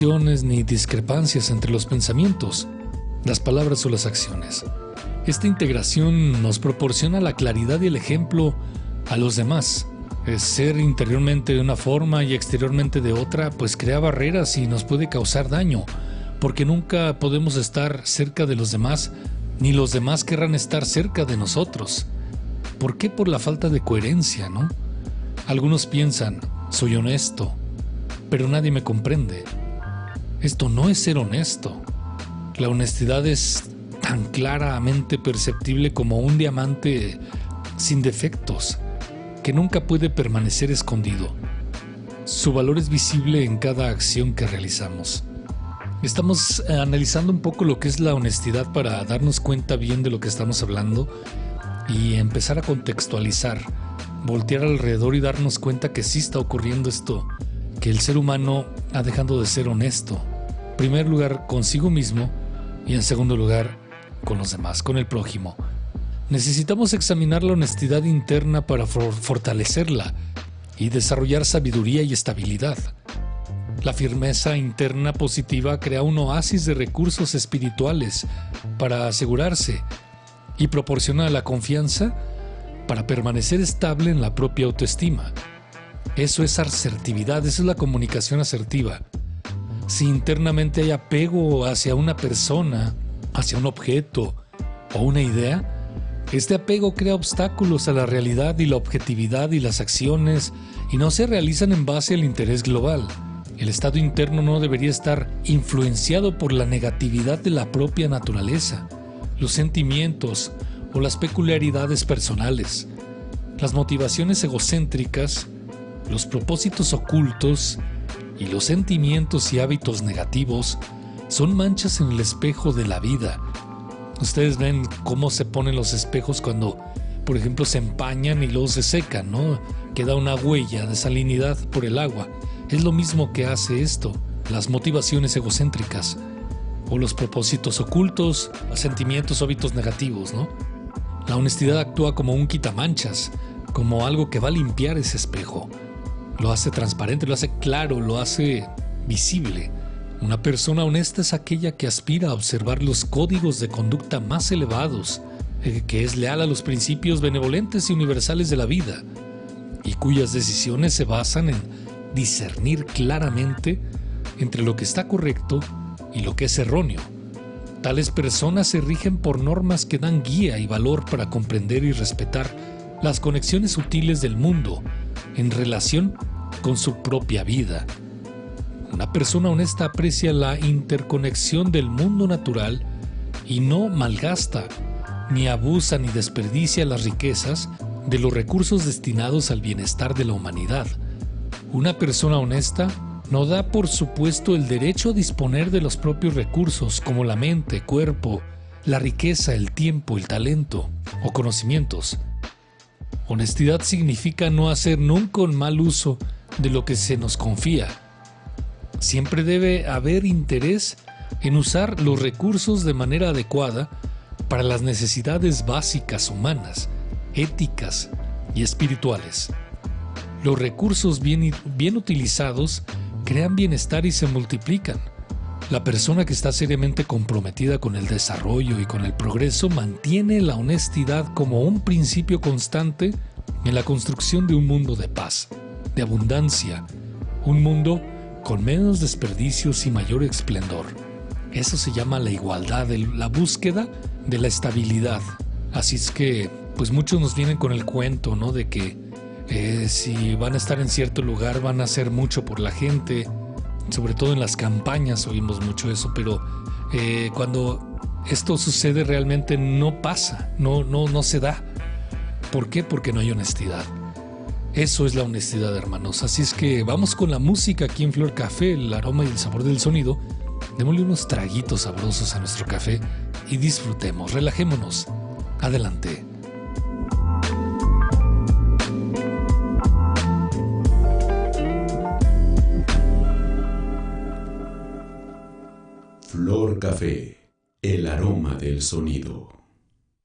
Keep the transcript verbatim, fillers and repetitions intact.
ni discrepancias entre los pensamientos, las palabras o las acciones. Esta integración nos proporciona la claridad y el ejemplo a los demás. Es ser interiormente de una forma y exteriormente de otra, pues crea barreras y nos puede causar daño, porque nunca podemos estar cerca de los demás, ni los demás querrán estar cerca de nosotros. ¿Por qué? Por la falta de coherencia, ¿no? Algunos piensan, soy honesto, pero nadie me comprende. Esto no es ser honesto. La honestidad es tan claramente perceptible como un diamante sin defectos, que nunca puede permanecer escondido. Su valor es visible en cada acción que realizamos. Estamos analizando un poco lo que es la honestidad para darnos cuenta bien de lo que estamos hablando y empezar a contextualizar, voltear alrededor y darnos cuenta que sí está ocurriendo esto, que el ser humano ha dejado de ser honesto. En primer lugar consigo mismo y en segundo lugar con los demás, con el prójimo. Necesitamos examinar la honestidad interna para for- fortalecerla y desarrollar sabiduría y estabilidad. La firmeza interna positiva crea un oasis de recursos espirituales para asegurarse y proporciona la confianza para permanecer estable en la propia autoestima. Eso es asertividad, eso es la comunicación asertiva. Si internamente hay apego hacia una persona, hacia un objeto o una idea, este apego crea obstáculos a la realidad y la objetividad y las acciones y no se realizan en base al interés global. El estado interno no debería estar influenciado por la negatividad de la propia naturaleza, los sentimientos o las peculiaridades personales, las motivaciones egocéntricas, los propósitos ocultos y los sentimientos y hábitos negativos son manchas en el espejo de la vida. Ustedes ven cómo se ponen los espejos cuando, por ejemplo, se empañan y luego se secan, ¿no? Queda una huella de salinidad por el agua. Es lo mismo que hace esto, las motivaciones egocéntricas o los propósitos ocultos, los sentimientos o hábitos negativos, ¿no? La honestidad actúa como un quitamanchas, como algo que va a limpiar ese espejo. Lo hace transparente, lo hace claro, lo hace visible. Una persona honesta es aquella que aspira a observar los códigos de conducta más elevados, eh, que es leal a los principios benevolentes y universales de la vida, y cuyas decisiones se basan en discernir claramente entre lo que está correcto y lo que es erróneo. Tales personas se rigen por normas que dan guía y valor para comprender y respetar las conexiones sutiles del mundo en relación con su propia vida. Una persona honesta aprecia la interconexión del mundo natural y no malgasta, ni abusa ni desperdicia las riquezas de los recursos destinados al bienestar de la humanidad. Una persona honesta no da por supuesto el derecho a disponer de los propios recursos como la mente, cuerpo, la riqueza, el tiempo, el talento o conocimientos. Honestidad significa no hacer nunca un mal uso de lo que se nos confía. Siempre debe haber interés en usar los recursos de manera adecuada para las necesidades básicas humanas, éticas y espirituales. Los recursos bien, bien utilizados crean bienestar y se multiplican. La persona que está seriamente comprometida con el desarrollo y con el progreso mantiene la honestidad como un principio constante en la construcción de un mundo de paz, de abundancia, un mundo con menos desperdicios y mayor esplendor. Eso se llama la igualdad, la búsqueda de la estabilidad. Así es que, pues muchos nos vienen con el cuento, ¿no? De que eh, si van a estar en cierto lugar van a hacer mucho por la gente. Sobre todo en las campañas oímos mucho eso, pero eh, cuando esto sucede realmente no pasa, no, no, no se da. ¿Por qué? Porque no hay honestidad. Eso es la honestidad, hermanos. Así es que vamos con la música aquí en Flor Café, el aroma y el sabor del sonido. Démosle unos traguitos sabrosos a nuestro café y disfrutemos, relajémonos. Adelante. Flor Café, el aroma del sonido.